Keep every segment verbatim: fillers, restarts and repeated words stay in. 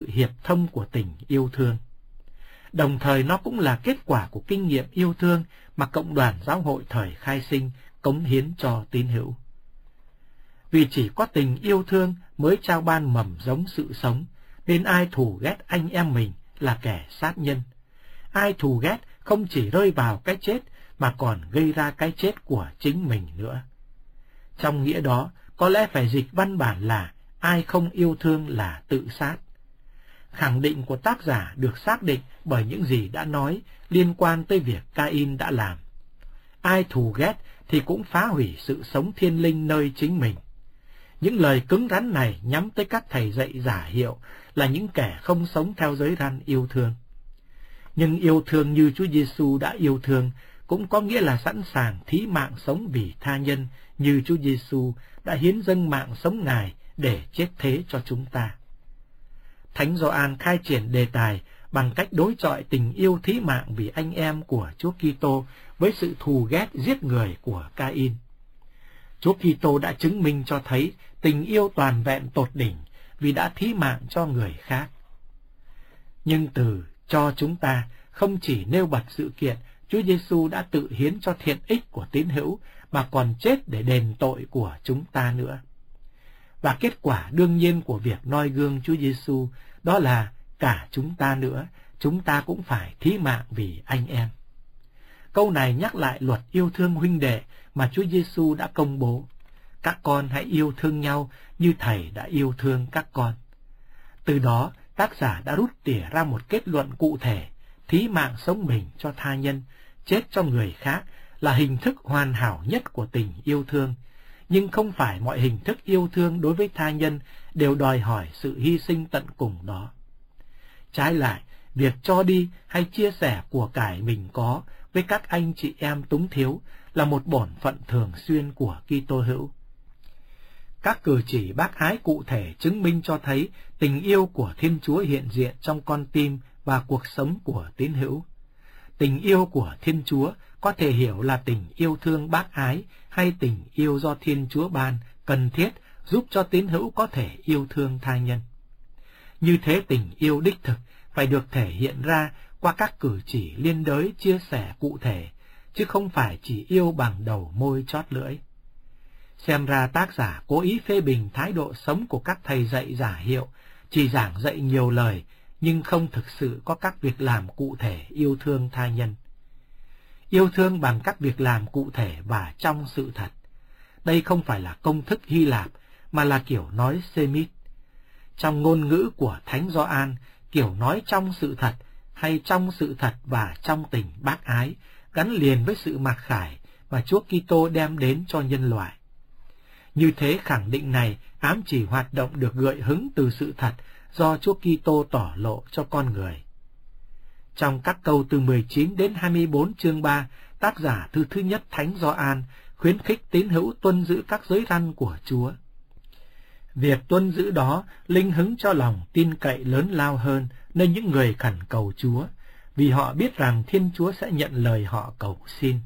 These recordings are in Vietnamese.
hiệp thông của tình yêu thương. Đồng thời nó cũng là kết quả của kinh nghiệm yêu thương mà cộng đoàn giáo hội thời khai sinh cống hiến cho tín hữu. Vì chỉ có tình yêu thương mới trao ban mầm giống sự sống, nên ai thù ghét anh em mình là kẻ sát nhân. Ai thù ghét không chỉ rơi vào cái chết mà còn gây ra cái chết của chính mình nữa. Trong nghĩa đó, có lẽ phải dịch văn bản là ai không yêu thương là tự sát. Khẳng định của tác giả được xác định bởi những gì đã nói liên quan tới việc Cain đã làm. Ai thù ghét thì cũng phá hủy sự sống thiên linh nơi chính mình. Những lời cứng rắn này nhắm tới các thầy dạy giả hiệu là những kẻ không sống theo giới răn yêu thương. Nhưng yêu thương như Chúa Giêsu đã yêu thương cũng có nghĩa là sẵn sàng thí mạng sống vì tha nhân, như Chúa Giêsu đã hiến dâng mạng sống Ngài để chết thế cho chúng ta. Thánh Gioan khai triển đề tài bằng cách đối chọi tình yêu thí mạng vì anh em của Chúa Kitô với sự thù ghét giết người của Cain. Chúa Kitô đã chứng minh cho thấy tình yêu toàn vẹn tột đỉnh vì đã thí mạng cho người khác. Nhưng từ cho chúng ta không chỉ nêu bật sự kiện Chúa Giêsu đã tự hiến cho thiện ích của tín hữu mà còn chết để đền tội của chúng ta nữa. Và kết quả đương nhiên của việc noi gương Chúa Giêsu đó là cả chúng ta nữa, chúng ta cũng phải thí mạng vì anh em. Câu này nhắc lại luật yêu thương huynh đệ mà Chúa Giêsu đã công bố. Các con hãy yêu thương nhau như Thầy đã yêu thương các con. Từ đó, tác giả đã rút tỉa ra một kết luận cụ thể, thí mạng sống mình cho tha nhân, chết cho người khác là hình thức hoàn hảo nhất của tình yêu thương. Nhưng không phải mọi hình thức yêu thương đối với tha nhân đều đòi hỏi sự hy sinh tận cùng đó. Trái lại, việc cho đi hay chia sẻ của cải mình có với các anh chị em túng thiếu là một bổn phận thường xuyên của Kitô hữu. Các cử chỉ bác ái cụ thể chứng minh cho thấy tình yêu của Thiên Chúa hiện diện trong con tim và cuộc sống của tín hữu. Tình yêu của Thiên Chúa có thể hiểu là tình yêu thương bác ái hay tình yêu do Thiên Chúa ban, cần thiết giúp cho tín hữu có thể yêu thương tha nhân. Như thế tình yêu đích thực phải được thể hiện ra qua các cử chỉ liên đới chia sẻ cụ thể, chứ không phải chỉ yêu bằng đầu môi chót lưỡi. Xem ra tác giả cố ý phê bình thái độ sống của các thầy dạy giả hiệu, chỉ giảng dạy nhiều lời, nhưng không thực sự có các việc làm cụ thể yêu thương tha nhân. Yêu thương bằng các việc làm cụ thể và trong sự thật. Đây không phải là công thức Hy Lạp, mà là kiểu nói Semit. Trong ngôn ngữ của Thánh Gioan, kiểu nói trong sự thật hay trong sự thật và trong tình bác ái gắn liền với sự mặc khải mà Chúa Kitô đem đến cho nhân loại. Như thế khẳng định này ám chỉ hoạt động được gợi hứng từ sự thật do Chúa Kitô tỏ lộ cho con người. Trong các câu từ mười chín đến hai mươi bốn chương ba, tác giả thư thứ nhất Thánh Gioan khuyến khích tín hữu tuân giữ các giới răn của Chúa. Việc tuân giữ đó linh hứng cho lòng tin cậy lớn lao hơn nơi những người khẩn cầu Chúa, vì họ biết rằng Thiên Chúa sẽ nhận lời họ cầu xin.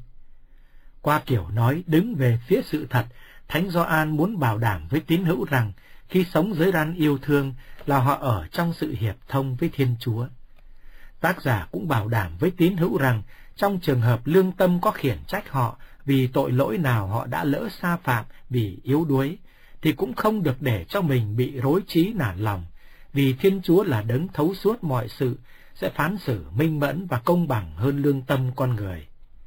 Qua kiểu nói đứng về phía sự thật, Thánh Gioan muốn bảo đảm với tín hữu rằng khi sống giới răn yêu thương là họ ở trong sự hiệp thông với Thiên Chúa. Tác giả cũng bảo đảm với tín hữu rằng trong trường hợp lương tâm có khiển trách họ vì tội lỗi nào họ đã lỡ sa phạm vì yếu đuối, thì cũng không được để cho mình bị rối trí nản lòng, vì Thiên Chúa là đấng thấu suốt mọi sự, sẽ phán xử minh mẫn và công bằng hơn lương tâm con người.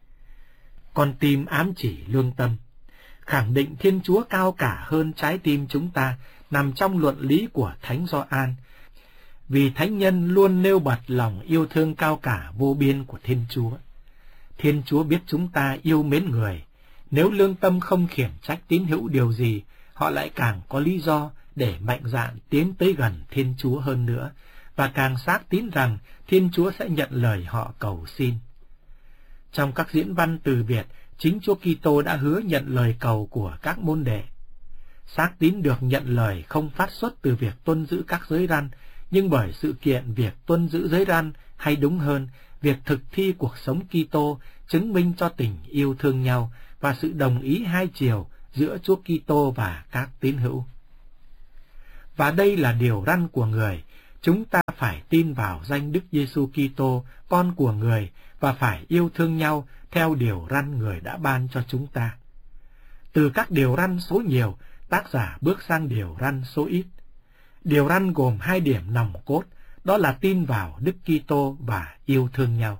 Con tim ám chỉ lương tâm, khẳng định Thiên Chúa cao cả hơn trái tim chúng ta nằm trong luận lý của Thánh Gioan, vì thánh nhân luôn nêu bật lòng yêu thương cao cả vô biên của Thiên Chúa. Thiên Chúa biết chúng ta yêu mến người, nếu lương tâm không khiển trách tín hữu điều gì, họ lại càng có lý do để mạnh dạn tiến tới gần Thiên Chúa hơn nữa, và càng xác tín rằng Thiên Chúa sẽ nhận lời họ cầu xin. Trong các diễn văn từ Việt, chính Chúa Kitô đã hứa nhận lời cầu của các môn đệ. Xác tín được nhận lời không phát xuất từ việc tuân giữ các giới răn, nhưng bởi sự kiện việc tuân giữ giới răn, hay đúng hơn, việc thực thi cuộc sống Kitô chứng minh cho tình yêu thương nhau và sự đồng ý hai chiều giữa Chúa Kitô và các tín hữu. Và đây là điều răn của người, Chúng ta phải tin vào danh Đức Giêsu Kitô, con của người, và phải yêu thương nhau theo điều răn người đã ban cho chúng ta. Từ các điều răn số nhiều, tác giả bước sang điều răn số ít. Điều răn gồm hai điểm nòng cốt, đó là tin vào Đức Kitô và yêu thương nhau.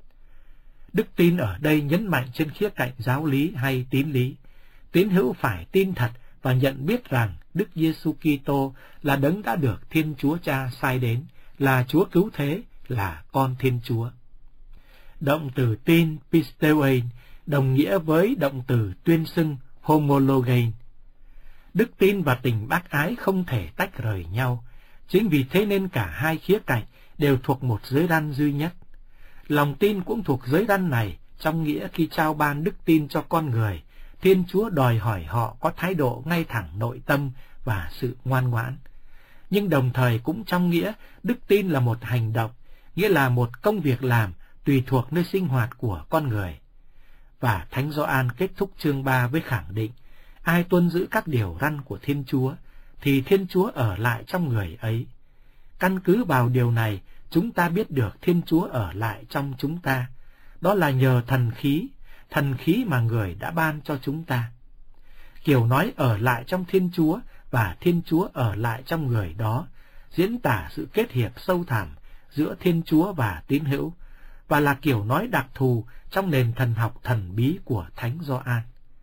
Đức tin ở đây nhấn mạnh trên khía cạnh giáo lý hay tín lý. Tín hữu phải tin thật và nhận biết rằng Đức Giêsu Kitô là đấng đã được Thiên Chúa Cha sai đến, là Chúa cứu thế, là con Thiên Chúa. Động từ tin pisteoin đồng nghĩa với động từ tuyên xưng homologein. Đức tin và tình bác ái không thể tách rời nhau, chính vì thế nên cả hai khía cạnh đều thuộc một giới răn duy nhất. Lòng tin cũng thuộc giới răn này, trong nghĩa khi trao ban đức tin cho con người, Thiên Chúa đòi hỏi họ có thái độ ngay thẳng nội tâm và sự ngoan ngoãn. Nhưng đồng thời cũng trong nghĩa đức tin là một hành động, nghĩa là một công việc làm tùy thuộc nơi sinh hoạt của con người. Và Thánh Gioan kết thúc chương ba với khẳng định, ai tuân giữ các điều răn của Thiên Chúa, thì Thiên Chúa ở lại trong người ấy. Căn cứ vào điều này, chúng ta biết được Thiên Chúa ở lại trong chúng ta. Đó là nhờ thần khí, thần khí mà người đã ban cho chúng ta. Kiểu nói ở lại trong Thiên Chúa và Thiên Chúa ở lại trong người đó, diễn tả sự kết hiệp sâu thẳm giữa Thiên Chúa và tín hữu, và là kiểu nói đặc thù trong nền thần học thần bí của Thánh Gioan.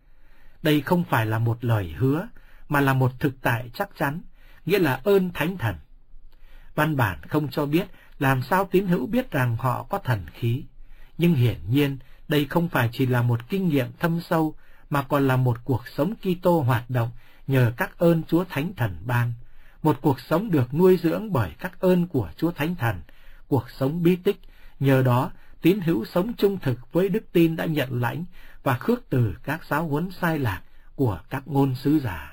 Đây không phải là một lời hứa, mà là một thực tại chắc chắn, nghĩa là ơn Thánh Thần. Văn bản không cho biết làm sao tín hữu biết rằng họ có thần khí, nhưng hiển nhiên đây không phải chỉ là một kinh nghiệm thâm sâu, mà còn là một cuộc sống Kitô hoạt động nhờ các ơn Chúa Thánh Thần ban, một cuộc sống được nuôi dưỡng bởi các ơn của Chúa Thánh Thần, cuộc sống bí tích. Nhờ đó, tín hữu sống trung thực với đức tin đã nhận lãnh và khước từ các giáo huấn sai lạc của các ngôn sứ giả.